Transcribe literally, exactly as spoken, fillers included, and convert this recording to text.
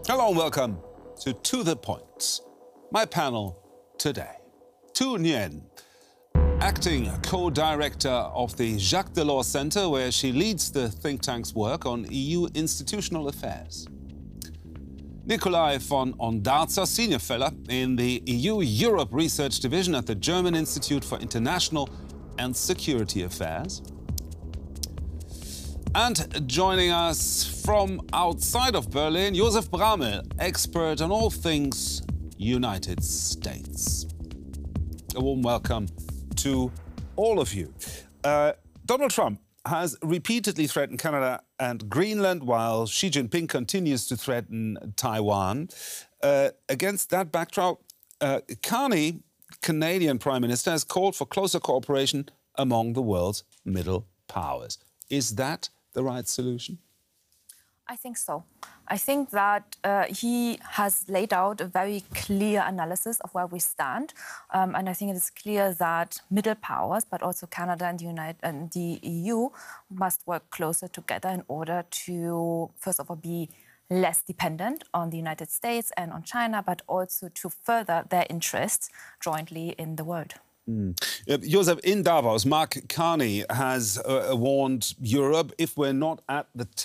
Hello and welcome to To The Point. My panel today. Tu Nguyen, acting co-director of the Jacques Delors Centre, where she leads the think tank's work on E U institutional affairs. Nikolai von Ondarza, senior fellow in the E U-Europe Research Division at the German Institute for International and Security Affairs. And joining us from outside of Berlin, Josef Bramel, expert on all things United States. A warm welcome to all of you. Uh, Donald Trump has repeatedly threatened Canada and Greenland, while Xi Jinping continues to threaten Taiwan. Uh, against that backdrop, uh, Carney, Canadian Prime Minister, has called for closer cooperation among the world's middle powers. Is that the right solution? I think so. I think that uh, he has laid out a very clear analysis of where we stand. Um, and I think it is clear that middle powers, but also Canada and the, United, and the E U, must work closer together in order to, first of all, be less dependent on the United States and on China, but also to further their interests jointly in the world. Mm. Uh, Josef, in Davos, Mark Carney has uh, warned Europe, if we're not at the